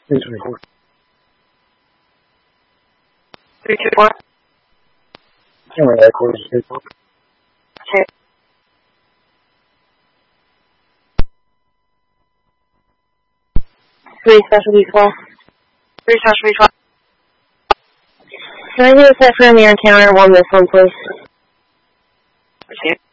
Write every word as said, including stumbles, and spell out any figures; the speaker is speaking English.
Please report. Three two four. Camera headquarters, report. Check. Three specialty twelve. Three specialty twelve. Can I do a set for a mirror counter one this one, please? Okay.